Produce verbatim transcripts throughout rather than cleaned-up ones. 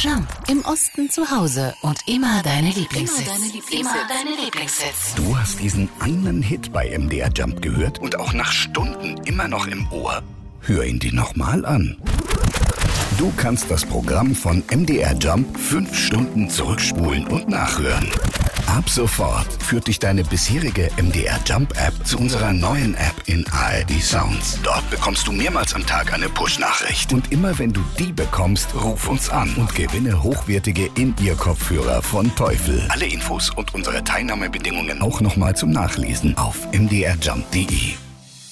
Jump. Im Osten zu Hause und immer deine Lieblingshits. Immer deine Lieblingshits. Du hast diesen einen Hit bei M D R Jump gehört und auch nach Stunden immer noch im Ohr? Hör ihn dir nochmal an. Du kannst das Programm von M D R Jump fünf Stunden zurückspulen und nachhören. Ab sofort führt dich deine bisherige M D R Jump App zu unserer neuen App in A R D Sounds. Dort bekommst du mehrmals am Tag eine Push-Nachricht. Und immer wenn du die bekommst, ruf uns an und gewinne hochwertige In-Ear-Kopfhörer von Teufel. Alle Infos und unsere Teilnahmebedingungen auch nochmal zum Nachlesen auf m d r jump punkt d e.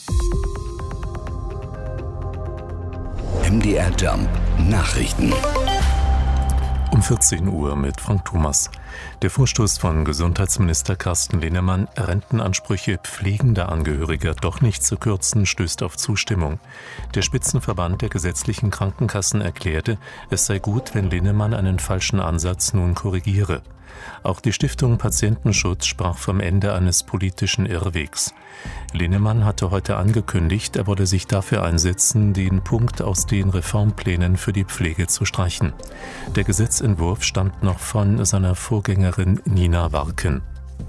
M D R Jump Nachrichten. Um vierzehn Uhr mit Frank Thomas. Der Vorstoß von Gesundheitsminister Carsten Linnemann, Rentenansprüche pflegender Angehöriger doch nicht zu kürzen, stößt auf Zustimmung. Der Spitzenverband der gesetzlichen Krankenkassen erklärte, es sei gut, wenn Linnemann einen falschen Ansatz nun korrigiere. Auch die Stiftung Patientenschutz sprach vom Ende eines politischen Irrwegs. Linnemann hatte heute angekündigt, er wolle sich dafür einsetzen, den Punkt aus den Reformplänen für die Pflege zu streichen. Der Gesetzentwurf stammt noch von seiner Vorgängerin Nina Warken.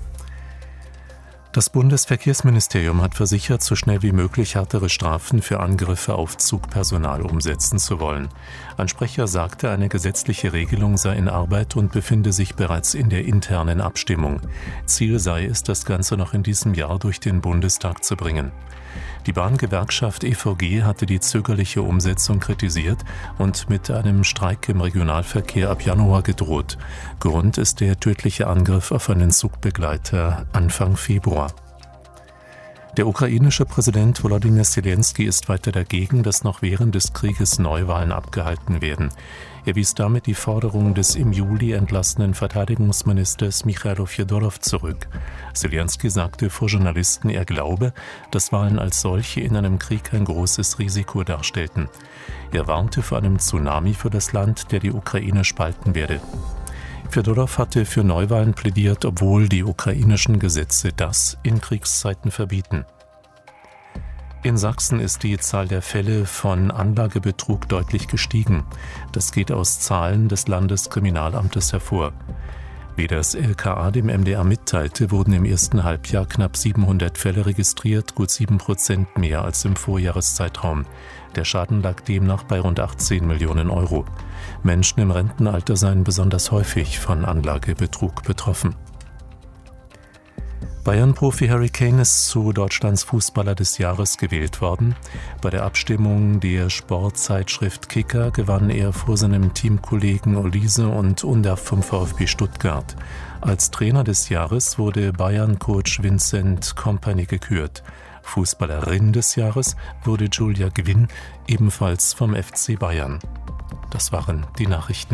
Das Bundesverkehrsministerium hat versichert, so schnell wie möglich härtere Strafen für Angriffe auf Zugpersonal umsetzen zu wollen. Ein Sprecher sagte, eine gesetzliche Regelung sei in Arbeit und befinde sich bereits in der internen Abstimmung. Ziel sei es, das Ganze noch in diesem Jahr durch den Bundestag zu bringen. Die Bahngewerkschaft E V G hatte die zögerliche Umsetzung kritisiert und mit einem Streik im Regionalverkehr ab Januar gedroht. Grund ist der tödliche Angriff auf einen Zugbegleiter Anfang Februar. Der ukrainische Präsident Volodymyr Zelensky ist weiter dagegen, dass noch während des Krieges Neuwahlen abgehalten werden. Er wies damit die Forderung des im Juli entlassenen Verteidigungsministers Michailo Fjodorow zurück. Zelensky sagte vor Journalisten, er glaube, dass Wahlen als solche in einem Krieg ein großes Risiko darstellten. Er warnte vor einem Tsunami für das Land, der die Ukraine spalten werde. Fjodorow hatte für Neuwahlen plädiert, obwohl die ukrainischen Gesetze das in Kriegszeiten verbieten. In Sachsen ist die Zahl der Fälle von Anlagebetrug deutlich gestiegen. Das geht aus Zahlen des Landeskriminalamtes hervor. Wie das L K A dem M D R mitteilte, wurden im ersten Halbjahr knapp siebenhundert Fälle registriert, gut sieben Prozent mehr als im Vorjahreszeitraum. Der Schaden lag demnach bei rund achtzehn Millionen Euro. Menschen im Rentenalter seien besonders häufig von Anlagebetrug betroffen. Bayern-Profi Harry Kane ist zu Deutschlands Fußballer des Jahres gewählt worden. Bei der Abstimmung der Sportzeitschrift Kicker gewann er vor seinem Teamkollegen Olise und Undav vom VfB Stuttgart. Als Trainer des Jahres wurde Bayern-Coach Vincent Kompany gekürt. Fußballerin des Jahres wurde Julia Gwynn, ebenfalls vom F C Bayern. Das waren die Nachrichten.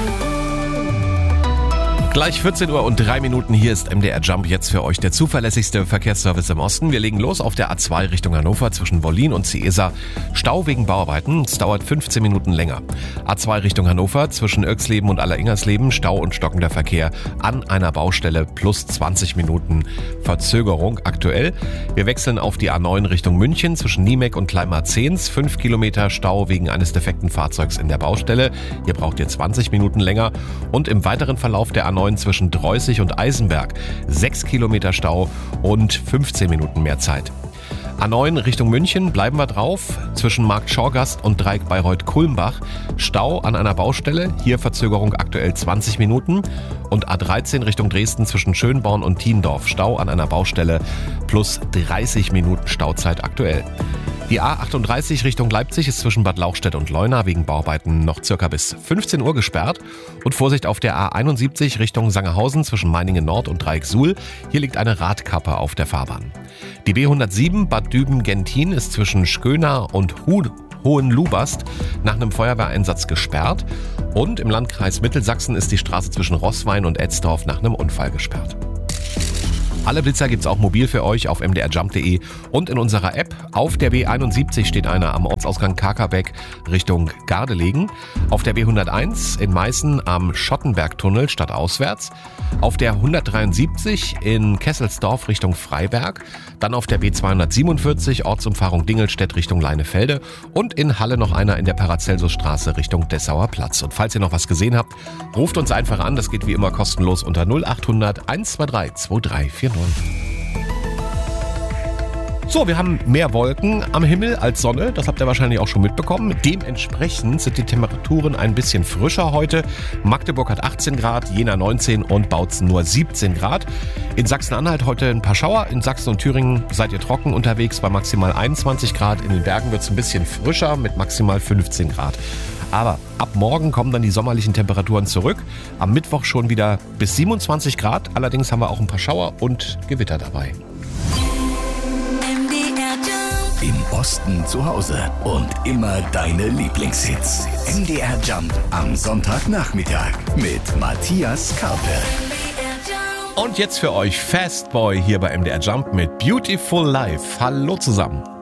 Gleich vierzehn Uhr und drei Minuten, hier ist M D R Jump, jetzt für euch der zuverlässigste Verkehrsservice im Osten. Wir legen los auf der A zwei Richtung Hannover zwischen Wollin und Ciesa. Stau wegen Bauarbeiten, es dauert fünfzehn Minuten länger. A zwei Richtung Hannover zwischen Irxleben und Alleringhersleben, Stau und stockender Verkehr an einer Baustelle plus zwanzig Minuten Verzögerung aktuell. Wir wechseln auf die A neun Richtung München zwischen Niemek und Kleinmarzens, fünf Kilometer Stau wegen eines defekten Fahrzeugs in der Baustelle. Hier braucht ihr zwanzig Minuten länger und im weiteren Verlauf der A neun zwischen Dreußig und Eisenberg. sechs Kilometer Stau und fünfzehn Minuten mehr Zeit. A neun Richtung München bleiben wir drauf. Zwischen Markt Schorgast und Dreieck Bayreuth-Kulmbach. Stau an einer Baustelle. Hier Verzögerung aktuell zwanzig Minuten. Und A dreizehn Richtung Dresden zwischen Schönborn und Thiendorf. Stau an einer Baustelle plus dreißig Minuten Stauzeit aktuell. Die A achtunddreißig Richtung Leipzig ist zwischen Bad Lauchstädt und Leuna wegen Bauarbeiten noch circa bis fünfzehn Uhr gesperrt. Und Vorsicht auf der A einundsiebzig Richtung Sangerhausen zwischen Meiningen Nord und Dreieck-Suhl. Hier liegt eine Radkappe auf der Fahrbahn. Die B hundertsieben Bad Düben-Gentin ist zwischen Schköna und Hu- Hohenlubast nach einem Feuerwehreinsatz gesperrt. Und im Landkreis Mittelsachsen ist die Straße zwischen Roßwein und Etzdorf nach einem Unfall gesperrt. Alle Blitzer gibt's auch mobil für euch auf m d r jump punkt d e und in unserer App. Auf der B einundsiebzig steht einer am Ortsausgang Kakerbeck Richtung Gardelegen. Auf der B hunderteins in Meißen am Schottenbergtunnel stadtauswärts. Auf der hundertdreiundsiebzig in Kesselsdorf Richtung Freiberg. Dann auf der B zweihundertsiebenundvierzig Ortsumfahrung Dingelstedt Richtung Leinefelde. Und in Halle noch einer in der Paracelsusstraße Richtung Dessauer Platz. Und falls ihr noch was gesehen habt, ruft uns einfach an. Das geht wie immer kostenlos unter null acht hundert eins zwei drei zwei drei vier null. So, wir haben mehr Wolken am Himmel als Sonne, das habt ihr wahrscheinlich auch schon mitbekommen. Dementsprechend sind die Temperaturen ein bisschen frischer heute. Magdeburg hat achtzehn Grad, Jena neunzehn und Bautzen nur siebzehn Grad. In Sachsen-Anhalt heute ein paar Schauer, in Sachsen und Thüringen seid ihr trocken unterwegs bei maximal einundzwanzig Grad. In den Bergen wird es ein bisschen frischer mit maximal fünfzehn Grad. Aber ab morgen kommen dann die sommerlichen Temperaturen zurück. Am Mittwoch schon wieder bis siebenundzwanzig Grad. Allerdings haben wir auch ein paar Schauer und Gewitter dabei. Im Osten zu Hause und immer deine Lieblingshits. M D R Jump am Sonntagnachmittag mit Matthias Karpe. Und jetzt für euch Fastboy hier bei M D R Jump mit Beautiful Life. Hallo zusammen.